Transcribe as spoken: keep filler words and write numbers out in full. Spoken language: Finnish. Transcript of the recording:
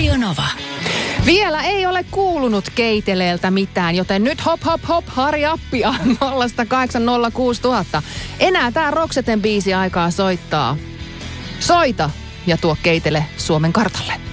Radio Nova. Vielä ei ole kuulunut Keiteleeltä mitään, joten nyt hop hop hop Harry Appia nolla kahdeksan nolla kuusi tuhatta. Enää tää Rokseten biisi aikaa soittaa. Soita ja tuo Keitele Suomen kartalle.